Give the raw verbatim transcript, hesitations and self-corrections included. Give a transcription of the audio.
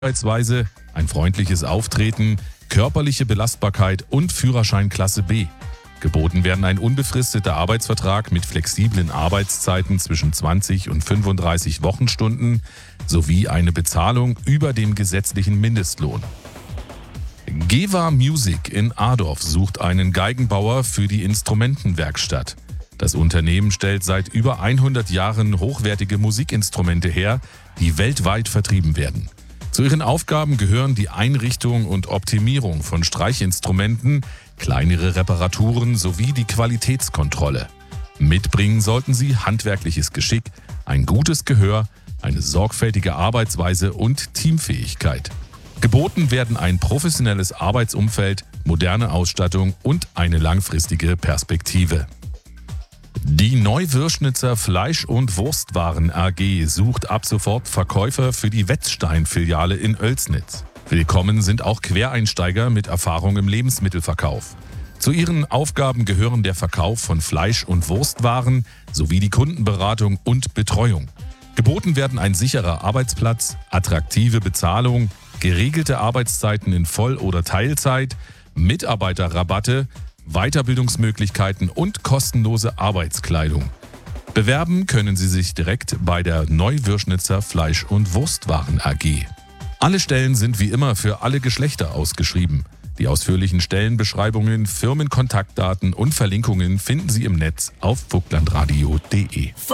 Arbeitsweise, ein freundliches Auftreten, körperliche Belastbarkeit und Führerschein Klasse B. Geboten werden ein unbefristeter Arbeitsvertrag mit flexiblen Arbeitszeiten zwischen zwanzig und fünfunddreißig Wochenstunden sowie eine Bezahlung über dem gesetzlichen Mindestlohn. Geva Music in Adorf sucht einen Geigenbauer für die Instrumentenwerkstatt. Das Unternehmen stellt seit über hundert Jahren hochwertige Musikinstrumente her, die weltweit vertrieben werden. Zu ihren Aufgaben gehören die Einrichtung und Optimierung von Streichinstrumenten, kleinere Reparaturen sowie die Qualitätskontrolle. Mitbringen sollten sie handwerkliches Geschick, ein gutes Gehör, eine sorgfältige Arbeitsweise und Teamfähigkeit. Geboten werden ein professionelles Arbeitsumfeld, moderne Ausstattung und eine langfristige Perspektive. Die Neuwirschnitzer Fleisch- und Wurstwaren A G sucht ab sofort Verkäufer für die Wetzstein-Filiale in Oelsnitz. Willkommen sind auch Quereinsteiger mit Erfahrung im Lebensmittelverkauf. Zu ihren Aufgaben gehören der Verkauf von Fleisch- und Wurstwaren sowie die Kundenberatung und Betreuung. Geboten werden ein sicherer Arbeitsplatz, attraktive Bezahlung, geregelte Arbeitszeiten in Voll- oder Teilzeit, Mitarbeiterrabatte, Weiterbildungsmöglichkeiten und kostenlose Arbeitskleidung. Bewerben können Sie sich direkt bei der Neuwirschnitzer Fleisch- und Wurstwaren A G. Alle Stellen sind wie immer für alle Geschlechter ausgeschrieben. Die ausführlichen Stellenbeschreibungen, Firmenkontaktdaten und Verlinkungen finden Sie im Netz auf vogtlandradio punkt de.